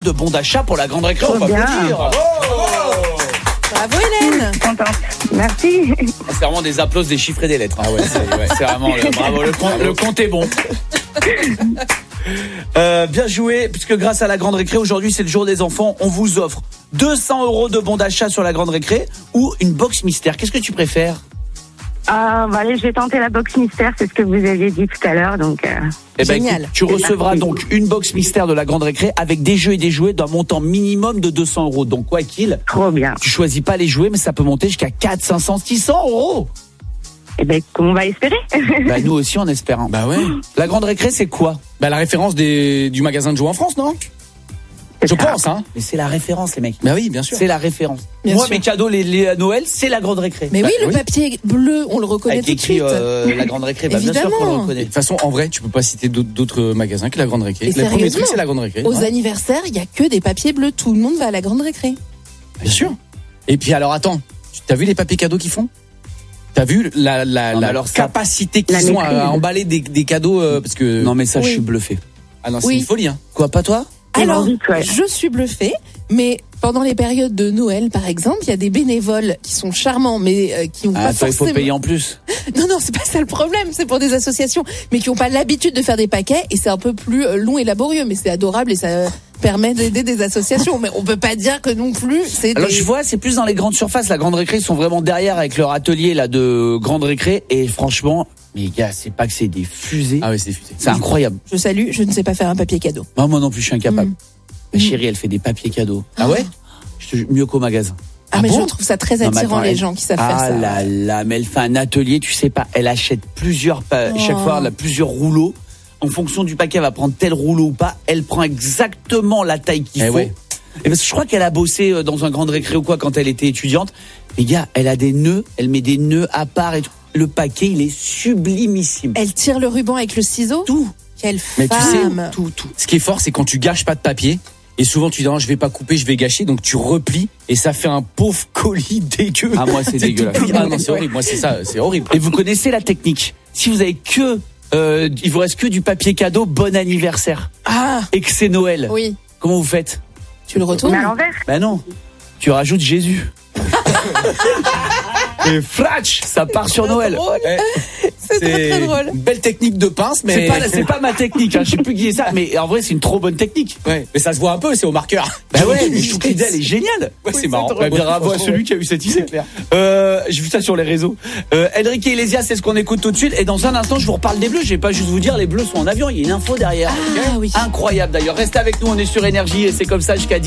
de bons d'achat pour la grande récré. On va bien. applaudir. Bravo Hélène. Contente. Merci. C'est vraiment des applaudissements, des chiffres et des lettres. Ah ouais, c'est vraiment bravo. Le compte est bon. Bien joué, puisque grâce à la grande récré, aujourd'hui c'est le jour des enfants, on vous offre 200 € de bons d'achat sur la grande récré ou une box mystère. Qu'est-ce que tu préfères? Allez, je vais tenter la box mystère, c'est ce que vous aviez dit tout à l'heure, donc. Génial. Écoute, tu recevras donc une box mystère de la grande récré avec des jeux et des jouets d'un montant minimum de 200 €. Donc quoi qu'il, Trop bien. tu choisis pas les jouets, mais ça peut monter jusqu'à 400, 500, 600 €. Eh ben, on va espérer. Bah nous aussi on espère. Hein. Bah ouais. La grande récré c'est quoi? Bah la référence du magasin de jouets en France, non? Je pense, hein. Mais c'est la référence les mecs. Bah oui, bien sûr. C'est la référence. Bien Moi sûr. mes cadeaux les à Noël c'est la grande récré. Mais oui, le oui. papier bleu, on le reconnaît Avec tout de écrit suite. la grande récré, bah, bien sûr qu'on le Évidemment. reconnaît. De toute façon, en vrai, tu peux pas citer d'autres magasins que la Grande Récré. Et Le premier sérieusement, truc, c'est la Grande Récré. Aux Ouais. anniversaires, il y a que des papiers bleus. Tout le monde va à la grande récré. Bien sûr. Et puis alors, attends, t'as vu les papiers cadeaux qu'ils font? T'as vu la mais alors ça- capacité La qu'ils ont maîtrise. à emballer des cadeaux parce que Non mais ça je Oui. suis bluffé. ah non, c'est Oui. une folie, hein. Quoi, pas toi? Alors, vite, ouais. je suis bluffée, mais pendant les périodes de Noël, par exemple, il y a des bénévoles qui sont charmants, mais qui ont Ah pas toi il faut forcément... payer en plus. Non, c'est pas ça le problème. C'est pour des associations, mais qui n'ont pas l'habitude de faire des paquets, et c'est un peu plus long et laborieux, mais c'est adorable et ça permet d'aider des associations. Mais on peut pas dire que non plus, c'est Alors des... je vois c'est plus dans les grandes surfaces. La grande récré ils sont vraiment derrière avec leur atelier là de grande récré et franchement les gars c'est pas que c'est des fusées. Ah ouais, c'est fusé. C'est incroyable. Je salue, je ne sais pas faire un papier cadeau. Moi non plus je suis incapable. Mm. Ma chérie elle fait des papiers cadeaux. Ah ouais? Je te jure, mieux qu'au magasin. Ah, mais bon je trouve ça très Non, mais attirant, attends, les elle- gens qui savent faire Ah ça. là là, mais elle fait un atelier, tu sais pas, elle achète plusieurs, chaque Oh. fois elle a plusieurs rouleaux. En fonction du paquet, elle va prendre tel rouleau ou pas. Elle prend exactement la taille qu'il Eh faut. ouais. Et parce que je crois qu'elle a bossé dans un grande récré ou quoi quand elle était étudiante. Les gars, elle a des nœuds, elle met des nœuds à part et tout. Le paquet, il est sublimissime. Elle tire le ruban avec le ciseau. Tout, Quelle Mais tu sais, femme. tout. Ce qui est fort, c'est quand tu gâches pas de papier. Et souvent, tu dis, non, je vais pas couper, je vais gâcher. Donc, tu replies et ça fait un pauvre colis dégueu. Ah, moi, c'est dégueulasse. tout plié. Ah non, c'est horrible. Moi, c'est ça, c'est horrible. Et vous connaissez la technique. Si vous avez il vous reste que du papier cadeau bon anniversaire Ah, et que c'est Noël, oui. comment vous faites? Tu le retournes? Mais à l'envers. Ben non, tu rajoutes Jésus. Et fratch, ça part sur Noël. Drôle. Eh, C'est très, très drôle. Une belle technique de pince, mais. C'est pas ma technique, hein. Je sais plus qui est ça, mais en vrai c'est une trop bonne technique. Ouais, mais ça se voit un peu, c'est au marqueur. Bah ouais, mais je trouve que l'idée elle est géniale. Ouais, c'est marrant. Bah, bravo à celui qui a eu cette idée. J'ai vu ça sur les réseaux. Enrique Iglesias, c'est ce qu'on écoute tout de suite. Et dans un instant, je vous reparle des Bleus. Je vais pas juste vous dire les Bleus sont en avion. Il y a une info derrière. Ah, oui. Incroyable d'ailleurs. Restez avec nous. On est sur Énergie et c'est comme ça jusqu'à 10.